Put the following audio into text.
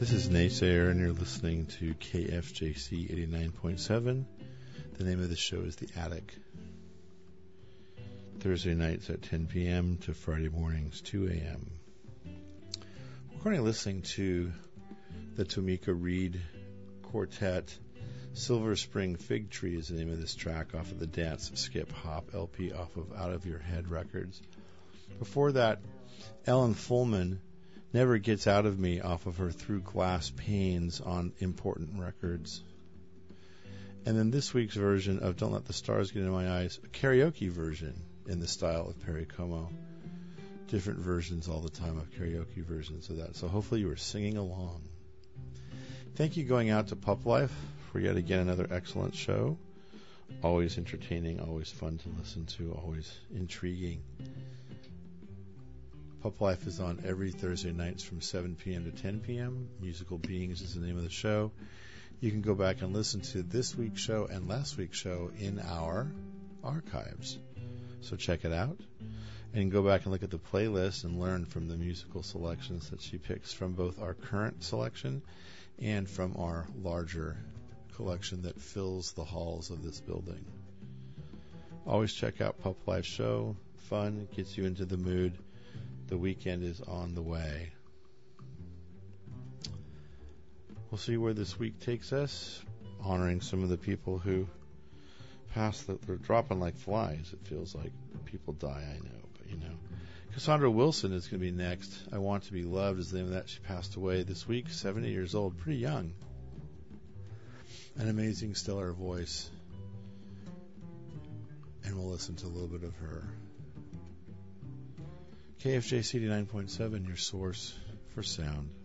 This is Naysayer, and you're listening to KFJC 89.7. The name of the show is The Attic. Thursday nights at 10 p.m. to Friday mornings, 2 a.m. We're currently listening to the Tomika Reed Quartet. Silver Spring Fig Tree is the name of this track off of the Dance Skip Hop LP off of Out of Your Head Records. Before that, Ellen Fullman, Never Gets Out of Me off of her Through Glass Panes on Important Records. And then this week's version of Don't Let the Stars Get in My Eyes, a karaoke version in the style of Perry Como. Different versions all the time of karaoke versions of that. So hopefully you were singing along. Thank you going out to Pup Life for yet again another excellent show. Always entertaining, always fun to listen to, always intriguing. Pup Life is on every Thursday nights from 7 p.m. to 10 p.m. Musical Beings is the name of the show. You can go back and listen to this week's show and last week's show in our archives. So check it out. And go back and look at the playlist and learn from the musical selections that she picks from both our current selection and from our larger collection that fills the halls of this building. Always check out Pup Life's show. Fun, gets you into the mood. The weekend is on the way. We'll see where this week takes us, honoring some of the people who passed. They're dropping like flies, it feels like. People die, I know, but you know. Cassandra Wilson is going to be next. I Want to Be Loved is the name of that. She passed away this week, 70 years old, pretty young. An amazing, stellar voice. And we'll listen to a little bit of her. KFJC 89.7, your source for sound.